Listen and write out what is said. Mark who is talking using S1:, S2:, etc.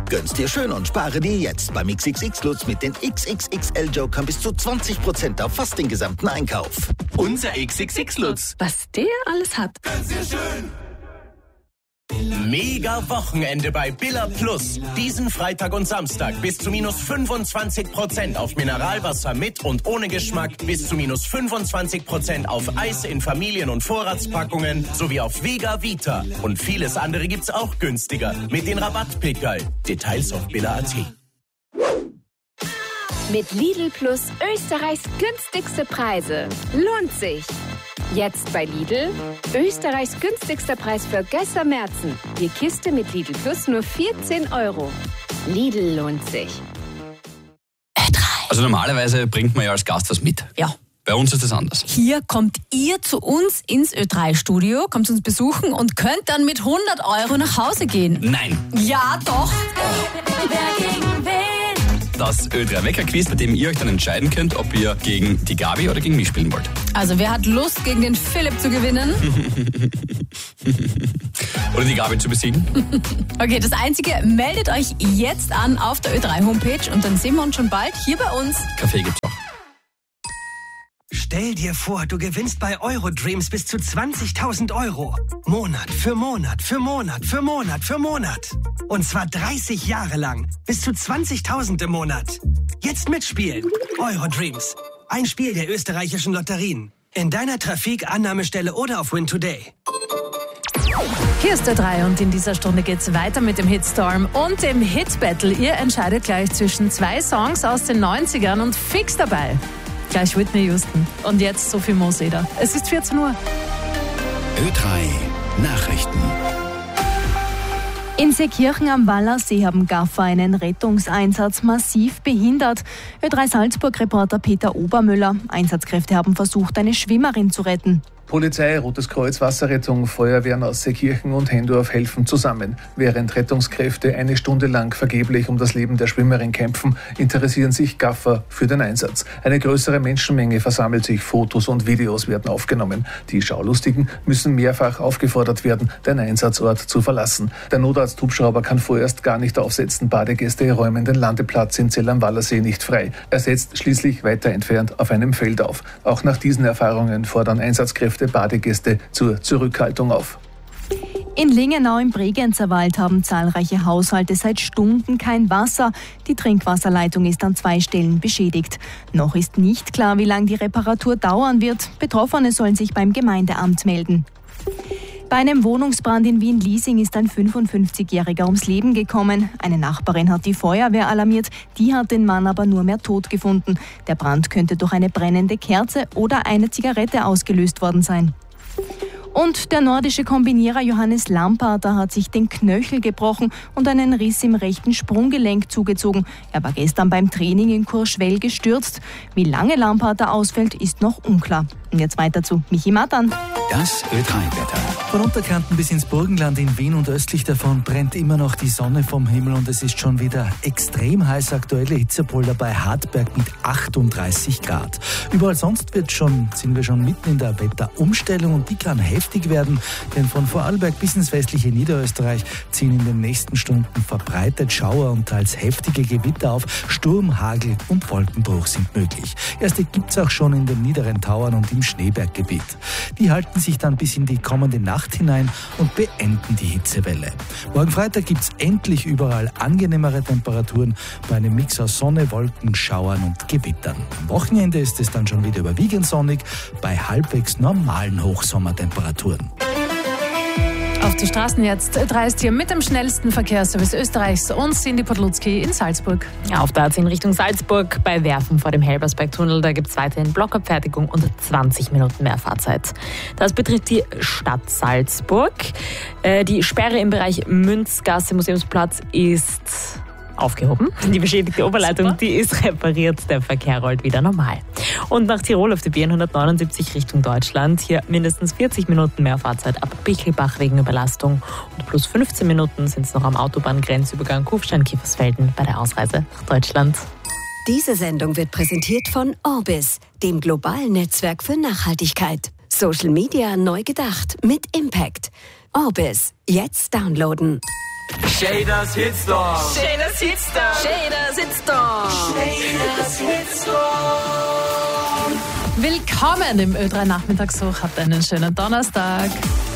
S1: Gönn's dir schön und spare dir jetzt beim XXX-Lutz mit den XXXL-Jokern bis zu 20% auf fast den gesamten Einkauf.
S2: Unser XXX-Lutz.
S3: Was der alles hat.
S2: Gönn's dir schön. Mega Wochenende bei Billa Plus. Diesen Freitag und Samstag bis zu minus 25% auf Mineralwasser mit und ohne Geschmack, bis zu minus 25% auf Eis in Familien- und Vorratspackungen sowie auf Vega Vita. Und vieles andere gibt's auch günstiger mit den Rabattpickerl. Details auf billa.at.
S3: Mit Lidl Plus Österreichs günstigste Preise. Lohnt sich. Jetzt bei Lidl. Österreichs günstigster Preis für Gösser Märzen. Die Kiste mit Lidl Plus nur 14 €. Lidl lohnt sich.
S4: Also normalerweise bringt man ja als Gast was mit.
S5: Ja.
S4: Bei uns ist das anders.
S5: Hier kommt ihr zu uns ins Ö3-Studio, kommt uns besuchen und könnt dann mit 100 € nach Hause gehen.
S4: Nein.
S5: Ja, doch. Wer gegen wen?
S4: Das Ö3-Wecker-Quiz, bei dem ihr euch dann entscheiden könnt, ob ihr gegen die Gabi oder gegen mich spielen wollt.
S5: Also wer hat Lust, gegen den Philipp zu gewinnen?
S4: Oder die Gabi zu besiegen?
S5: Okay, das Einzige, meldet euch jetzt an auf der Ö3-Homepage und dann sehen wir uns schon bald hier bei uns.
S4: Kaffee gibt's auch.
S6: Stell dir vor, du gewinnst bei Eurodreams bis zu 20.000 €. Monat für Monat für Monat für Monat für Monat. Und zwar 30 Jahre lang. Bis zu 20.000 im Monat. Jetzt mitspielen. Eurodreams. Ein Spiel der österreichischen Lotterien. In deiner Trafik, Annahmestelle oder auf Win Today.
S5: Hier ist der 3 und in dieser Stunde geht's weiter mit dem Hitstorm und dem Hit-Battle. Ihr entscheidet gleich zwischen 2 Songs aus den 90ern und fix dabei. Gleich Whitney Houston. Und jetzt Sophie Moseder. Es ist 14 Uhr.
S7: Ö3 Nachrichten.
S8: In Seekirchen am Wallersee haben Gaffer einen Rettungseinsatz massiv behindert. Ö3 Salzburg-Reporter Peter Obermüller. Einsatzkräfte haben versucht, eine Schwimmerin zu retten.
S9: Polizei, Rotes Kreuz, Wasserrettung, Feuerwehren aus Seekirchen und Hendorf helfen zusammen. Während Rettungskräfte eine Stunde lang vergeblich um das Leben der Schwimmerin kämpfen, interessieren sich Gaffer für den Einsatz. Eine größere Menschenmenge versammelt sich, Fotos und Videos werden aufgenommen. Die Schaulustigen müssen mehrfach aufgefordert werden, den Einsatzort zu verlassen. Der Notarzt-Hubschrauber kann vorerst gar nicht aufsetzen. Badegäste räumen den Landeplatz in Zell am Wallersee nicht frei. Er setzt schließlich weiter entfernt auf einem Feld auf. Auch nach diesen Erfahrungen fordern Einsatzkräfte Badegäste zur Zurückhaltung auf.
S8: In Lingenau im Bregenzerwald haben zahlreiche Haushalte seit Stunden kein Wasser. Die Trinkwasserleitung ist an 2 Stellen beschädigt. Noch ist nicht klar, wie lange die Reparatur dauern wird. Betroffene sollen sich beim Gemeindeamt melden. Bei einem Wohnungsbrand in Wien-Liesing ist ein 55-Jähriger ums Leben gekommen. Eine Nachbarin hat die Feuerwehr alarmiert, die hat den Mann aber nur mehr tot gefunden. Der Brand könnte durch eine brennende Kerze oder eine Zigarette ausgelöst worden sein. Und der nordische Kombinierer Johannes Lamparter hat sich den Knöchel gebrochen und einen Riss im rechten Sprunggelenk zugezogen. Er war gestern beim Training in Courchevel gestürzt. Wie lange Lamparter ausfällt, ist noch unklar. Und jetzt weiter zu Michi Matan.
S7: Das Ö3-Wetter.
S10: Von Unterkanten bis ins Burgenland in Wien und östlich davon brennt immer noch die Sonne vom Himmel und es ist schon wieder extrem heiß. Aktuelle Hitzepolder bei Hartberg mit 38 Grad. Überall sonst sind wir schon mitten in der Wetterumstellung und die kann heftig werden, denn von Vorarlberg bis ins westliche Niederösterreich ziehen in den nächsten Stunden verbreitet Schauer und teils heftige Gewitter auf. Sturm, Hagel und Wolkenbruch sind möglich. Erste gibt's auch schon in den niederen Tauern und im Schneeberggebiet. Die halten sich dann bis in die kommende Nacht hinein und beenden die Hitzewelle. Morgen Freitag gibt's endlich überall angenehmere Temperaturen bei einem Mix aus Sonne, Wolken, Schauern und Gewittern. Am Wochenende ist es dann schon wieder überwiegend sonnig bei halbwegs normalen Hochsommertemperaturen.
S5: Auf die Straßen jetzt. Ö3 ist hier mit dem schnellsten Verkehrsservice Österreichs und Cindy Podlutski in Salzburg.
S11: Auf der A10 Richtung Salzburg bei Werfen vor dem Helbersberg-Tunnel. Da gibt es weiterhin Blockabfertigung und 20 Minuten mehr Fahrzeit. Das betrifft die Stadt Salzburg. Die Sperre im Bereich Münzgasse Museumsplatz ist aufgehoben. Die beschädigte Oberleitung, die ist repariert. Der Verkehr rollt wieder normal. Und nach Tirol auf der B179 Richtung Deutschland. Hier mindestens 40 Minuten mehr Fahrzeit ab Bichelbach wegen Überlastung. Und plus 15 Minuten sind es noch am Autobahngrenzübergang Kufstein-Kiefersfelden bei der Ausreise nach Deutschland.
S12: Diese Sendung wird präsentiert von Orbis, dem globalen Netzwerk für Nachhaltigkeit. Social Media neu gedacht mit Impact. Orbis, jetzt downloaden.
S13: Shaders Hitstorm.
S11: Shaders Hitstorm. Shaders Hitstorm.
S13: Shaders Hitstorm.
S5: Willkommen im Ö3 Nachmittagshoch. Habt einen schönen Donnerstag.